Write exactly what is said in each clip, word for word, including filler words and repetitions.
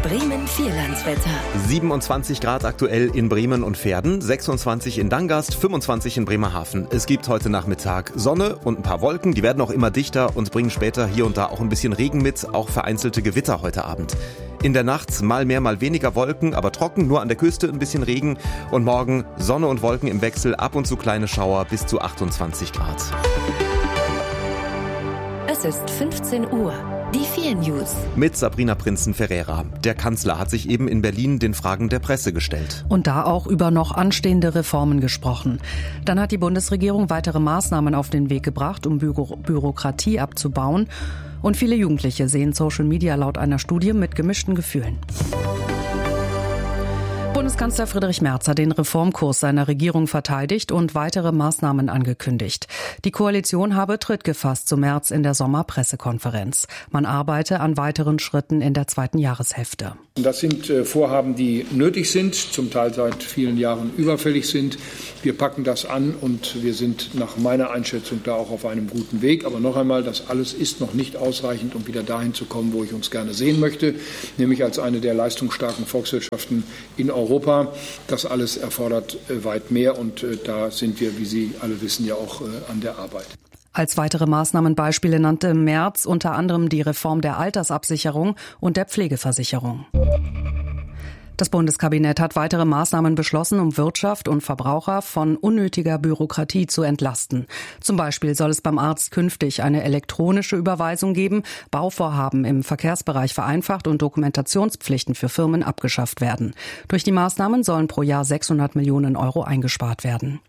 Bremen-Vierlandswetter. siebenundzwanzig Grad aktuell in Bremen und Verden, sechsundzwanzig in Dangast, fünfundzwanzig in Bremerhaven. Es gibt heute Nachmittag Sonne und ein paar Wolken, die werden auch immer dichter und bringen später hier und da auch ein bisschen Regen mit, auch vereinzelte Gewitter heute Abend. In der Nacht mal mehr, mal weniger Wolken, aber trocken, nur an der Küste ein bisschen Regen. Und morgen Sonne und Wolken im Wechsel, ab und zu kleine Schauer bis zu achtundzwanzig Grad. Es ist fünfzehn Uhr. Die vier News. Mit Sabrina Prinzen-Ferreira. Der Kanzler hat sich eben in Berlin den Fragen der Presse gestellt. Und da auch über noch anstehende Reformen gesprochen. Dann hat die Bundesregierung weitere Maßnahmen auf den Weg gebracht, um Büro- Bürokratie abzubauen. Und viele Jugendliche sehen Social Media laut einer Studie mit gemischten Gefühlen. Bundeskanzler Friedrich Merz hat den Reformkurs seiner Regierung verteidigt und weitere Maßnahmen angekündigt. Die Koalition habe Tritt gefasst zu Merz in der Sommerpressekonferenz. Man arbeite an weiteren Schritten in der zweiten Jahreshälfte. Das sind Vorhaben, die nötig sind, zum Teil seit vielen Jahren überfällig sind. Wir packen das an und wir sind nach meiner Einschätzung da auch auf einem guten Weg. Aber noch einmal, das alles ist noch nicht ausreichend, um wieder dahin zu kommen, wo ich uns gerne sehen möchte, nämlich als eine der leistungsstarken Volkswirtschaften in Europa. Das alles erfordert weit mehr und da sind wir, wie Sie alle wissen, ja auch an der Arbeit. Als weitere Maßnahmenbeispiele nannte Merz unter anderem die Reform der Altersabsicherung und der Pflegeversicherung. Das Bundeskabinett hat weitere Maßnahmen beschlossen, um Wirtschaft und Verbraucher von unnötiger Bürokratie zu entlasten. Zum Beispiel soll es beim Arzt künftig eine elektronische Überweisung geben, Bauvorhaben im Verkehrsbereich vereinfacht und Dokumentationspflichten für Firmen abgeschafft werden. Durch die Maßnahmen sollen pro Jahr sechshundert Millionen Euro eingespart werden.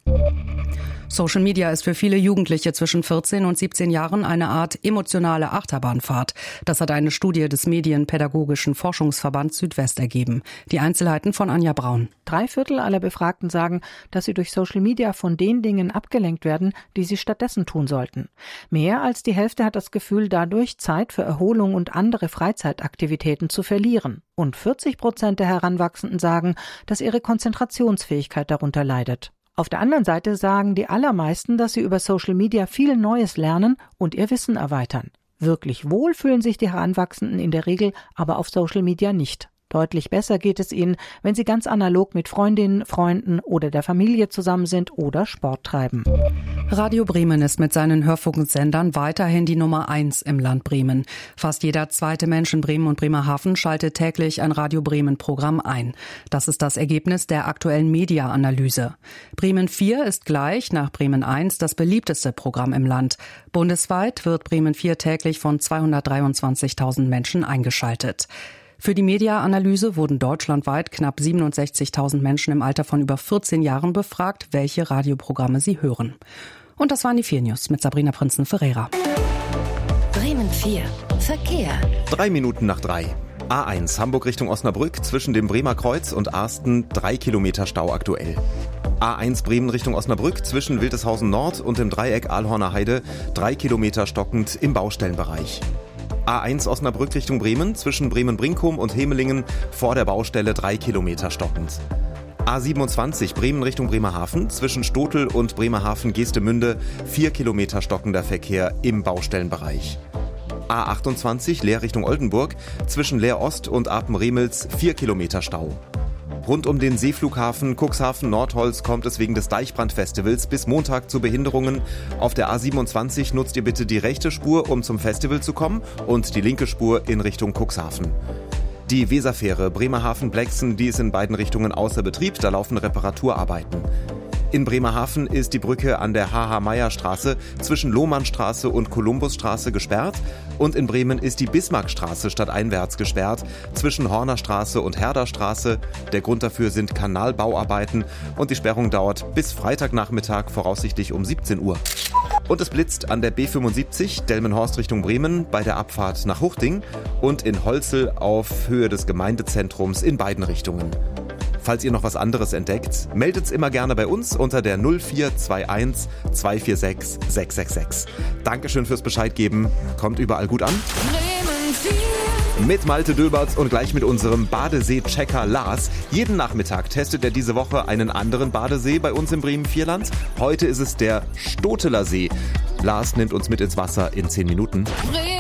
Social Media ist für viele Jugendliche zwischen vierzehn und siebzehn Jahren eine Art emotionale Achterbahnfahrt. Das hat eine Studie des Medienpädagogischen Forschungsverbands Südwest ergeben. Die Einzelheiten von Anja Braun. Drei Viertel aller Befragten sagen, dass sie durch Social Media von den Dingen abgelenkt werden, die sie stattdessen tun sollten. Mehr als die Hälfte hat das Gefühl, dadurch Zeit für Erholung und andere Freizeitaktivitäten zu verlieren. Und vierzig Prozent der Heranwachsenden sagen, dass ihre Konzentrationsfähigkeit darunter leidet. Auf der anderen Seite sagen die allermeisten, dass sie über Social Media viel Neues lernen und ihr Wissen erweitern. Wirklich wohl fühlen sich die Heranwachsenden in der Regel aber auf Social Media nicht. Deutlich besser geht es ihnen, wenn sie ganz analog mit Freundinnen, Freunden oder der Familie zusammen sind oder Sport treiben. Radio Bremen ist mit seinen Hörfunksendern weiterhin die Nummer eins im Land Bremen. Fast jeder zweite Mensch in Bremen und Bremerhaven schaltet täglich ein Radio Bremen Programm ein. Das ist das Ergebnis der aktuellen Media-Analyse. Bremen vier ist gleich nach Bremen eins das beliebteste Programm im Land. Bundesweit wird Bremen vier täglich von zweihundertdreiundzwanzigtausend Menschen eingeschaltet. Für die Media-Analyse wurden deutschlandweit knapp siebenundsechzigtausend Menschen im Alter von über vierzehn Jahren befragt, welche Radioprogramme sie hören. Und das waren die vier News mit Sabrina Prinzen-Ferreira. Bremen vier. Verkehr. Drei Minuten nach drei. A eins Hamburg Richtung Osnabrück zwischen dem Bremer Kreuz und Arsten drei Kilometer Stau aktuell. A eins Bremen Richtung Osnabrück zwischen Wildeshausen Nord und dem Dreieck Aalhorner Heide drei Kilometer stockend im Baustellenbereich. A eins Osnabrück Richtung Bremen zwischen Bremen-Brinkum und Hemelingen vor der Baustelle drei Kilometer stockend. A siebenundzwanzig Bremen Richtung Bremerhaven zwischen Stotel und Bremerhaven-Geestemünde vier Kilometer stockender Verkehr im Baustellenbereich. A achtundzwanzig Leer Richtung Oldenburg zwischen Leer Ost und Apen-Remels vier Kilometer Stau. Rund um den Seeflughafen Cuxhaven-Nordholz kommt es wegen des Deichbrand-Festivals bis Montag zu Behinderungen. Auf der A siebenundzwanzig nutzt ihr bitte die rechte Spur, um zum Festival zu kommen, und die linke Spur in Richtung Cuxhaven. Die Weserfähre Bremerhaven-Blexen, die ist in beiden Richtungen außer Betrieb, da laufen Reparaturarbeiten. In Bremerhaven ist die Brücke an der H H-Meyer-Straße zwischen Lohmannstraße und Kolumbusstraße gesperrt und in Bremen ist die Bismarckstraße stadteinwärts gesperrt zwischen Hornerstraße und Herderstraße. Der Grund dafür sind Kanalbauarbeiten und die Sperrung dauert bis Freitagnachmittag, voraussichtlich um siebzehn Uhr. Und es blitzt an der B fünfundsiebzig Delmenhorst Richtung Bremen bei der Abfahrt nach Huchting und in Holzel auf Höhe des Gemeindezentrums in beiden Richtungen. Falls ihr noch was anderes entdeckt, meldet's immer gerne bei uns unter der null vier zwei eins zwei vier sechs sechs sechs sechs. Dankeschön fürs Bescheid geben. Kommt überall gut an. Mit Malte Döberts und gleich mit unserem Badesee-Checker Lars. Jeden Nachmittag testet er diese Woche einen anderen Badesee bei uns im Bremen-Vierland. Heute ist es der Stoteler See. Lars nimmt uns mit ins Wasser in zehn Minuten.